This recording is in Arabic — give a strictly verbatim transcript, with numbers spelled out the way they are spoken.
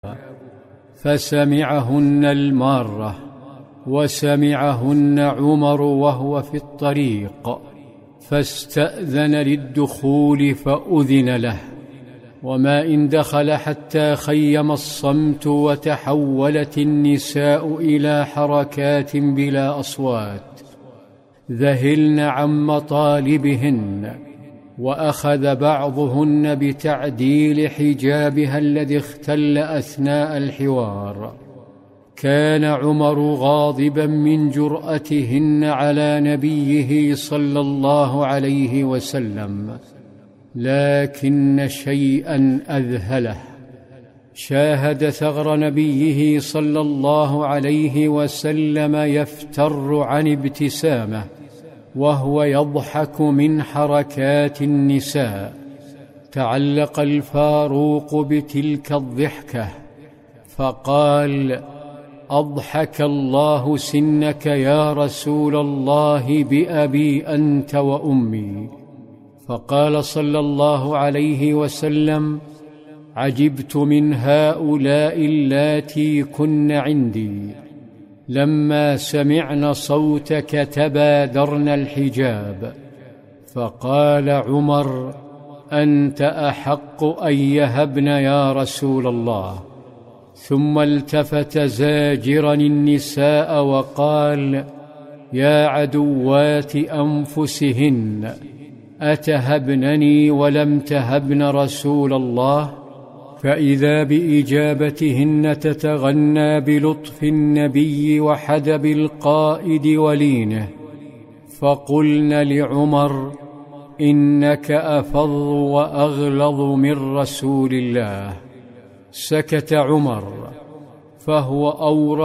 فسمعهن المارة وسمعهن عمر وهو في الطريق، فاستأذن للدخول فأذن له، وما إن دخل حتى خيم الصمت وتحولت النساء إلى حركات بلا أصوات ذهلن عن مطالبهن، وأخذ بعضهن بتعديل حجابها الذي اختل أثناء الحوار. كان عمر غاضبا من جرأتهن على نبيه صلى الله عليه وسلم، لكن شيئا أذهله، شاهد ثغر نبيه صلى الله عليه وسلم يفتر عن ابتسامه وهو يضحك من حركات النساء. تعلق الفاروق بتلك الضحكة فقال: أضحك الله سنك يا رسول الله بأبي أنت وأمي. فقال صلى الله عليه وسلم: عجبت من هؤلاء اللاتي كن عندي، لما سمعن صوتك تبادرن الحجاب. فقال عمر: أنت أحق أن يهبن يا رسول الله. ثم التفت زاجرا النساء وقال: يا عدوات أنفسهن، أتهبنني ولم تهبن رسول الله؟ فإذا بإجابتهن تتغنى بلطف النبي وحدب القائد ولينه، فقلن لعمر: إنك أفظ وأغلظ من رسول الله. سكت عمر، فهو أورى